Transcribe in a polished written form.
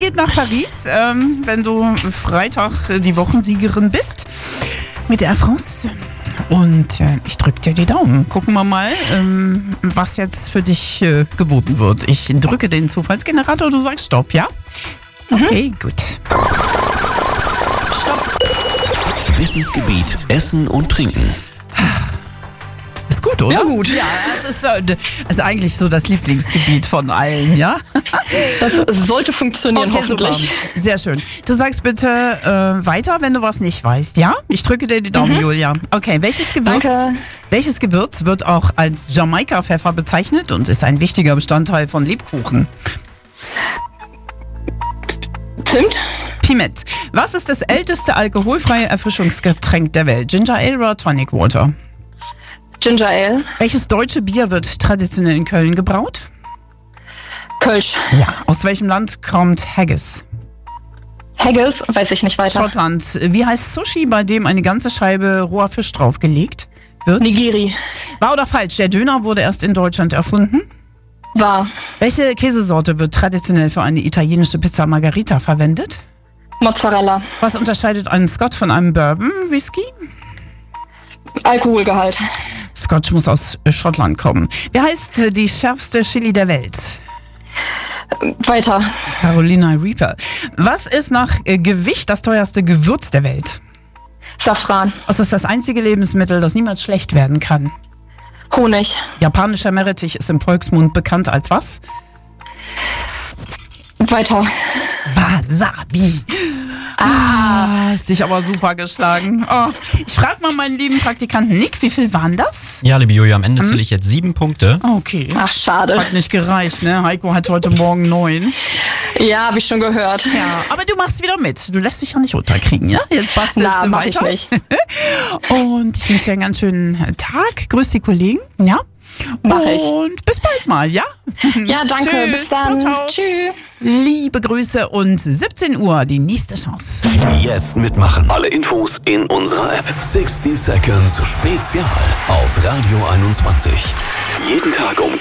Geht nach Paris, wenn du Freitag die Wochensiegerin bist mit Air France. Und ich drücke dir die Daumen. Gucken wir mal, was jetzt für dich geboten wird. Ich drücke den Zufallsgenerator, du sagst Stopp, ja? Okay, gut. Wissensgebiet Essen und Trinken. Ist gut, oder? Ja, gut. Ja, es ist eigentlich so das Lieblingsgebiet von allen, ja? Das sollte funktionieren, hoffentlich. Super. Sehr schön. Du sagst bitte weiter, wenn du was nicht weißt, ja? Ich drücke dir die Daumen, Julia. Okay, welches Gewürz wird auch als Jamaika-Pfeffer bezeichnet und ist ein wichtiger Bestandteil von Lebkuchen? Zimt? Piment. Was ist das älteste alkoholfreie Erfrischungsgetränk der Welt? Ginger Ale oder Tonic Water? Ginger Ale? Welches deutsche Bier wird traditionell in Köln gebraut? Kölsch? Ja. Aus welchem Land kommt Haggis? Haggis? Weiß ich nicht weiter. Schottland. Wie heißt Sushi, bei dem eine ganze Scheibe roher Fisch draufgelegt wird? Nigiri? Wahr oder falsch? Der Döner wurde erst in Deutschland erfunden. Wahr. Welche Käsesorte wird traditionell für eine italienische Pizza Margherita verwendet? Mozzarella? Was unterscheidet einen Scotch von einem Bourbon Whisky? Alkoholgehalt? Scotch muss aus Schottland kommen. Wie heißt die schärfste Chili der Welt? Weiter. Carolina Reaper. Was ist nach Gewicht das teuerste Gewürz der Welt? Safran? Was ist das einzige Lebensmittel, das niemals schlecht werden kann? Honig? Japanischer Meerrettich ist im Volksmund bekannt als was? Weiter. Wasabi. Hast dich aber super geschlagen. Oh, ich frage mal meinen lieben Praktikanten Nick, wie viel waren das? Ja, liebe Julia, am Ende zähle ich jetzt 7 Punkte. Okay. Ach, schade. Hat nicht gereicht, ne? Heiko hat heute Morgen 9. Ja, habe ich schon gehört. Ja, aber du machst wieder mit. Du lässt dich ja nicht unterkriegen, ja? Jetzt bastelst du mach weiter. ich nicht. Und ich wünsche dir einen ganz schönen Tag. Grüß die Kollegen, ja? Mach ich. Und bis bald mal, ja? Ja, danke. Tschüss, Bis dann. ciao, ciao. Tschüss. Liebe Grüße und 17 Uhr die nächste Chance. Jetzt mitmachen. Alle Infos in unserer App. 60 Seconds Spezial auf Radio 21. Jeden Tag um